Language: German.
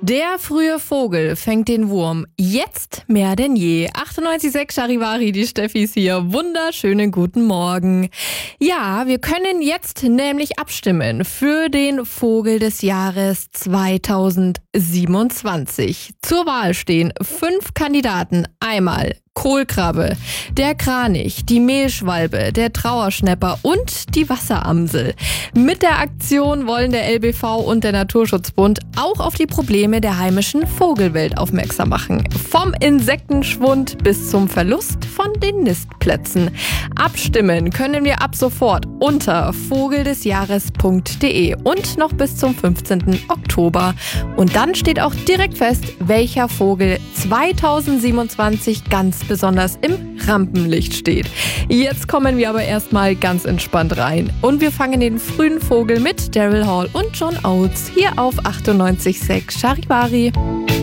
Der frühe Vogel fängt den Wurm, jetzt mehr denn je. 98,6 Charivari, die Steffi ist hier. Wunderschönen guten Morgen. Ja, wir können jetzt nämlich abstimmen für den Vogel des Jahres 2027. Zur Wahl stehen 5 Kandidaten. Einmal Kohlkrabbe, der Kranich, die Mehlschwalbe, der Trauerschnäpper und die Wasseramsel. Mit der Aktion wollen der LBV und der Naturschutzbund auch auf die Probleme der heimischen Vogelwelt aufmerksam machen. Vom Insektenschwund bis zum Verlust von den Nistplätzen. Abstimmen können wir ab sofort unter vogeldesjahres.de und noch bis zum 15. Oktober. Und dann steht auch direkt fest, welcher Vogel 2027 ganz besonders im Rampenlicht steht. Jetzt kommen wir aber erstmal ganz entspannt rein. Und wir fangen den frühen Vogel mit Daryl Hall und John Oates hier auf 98,6 Charivari.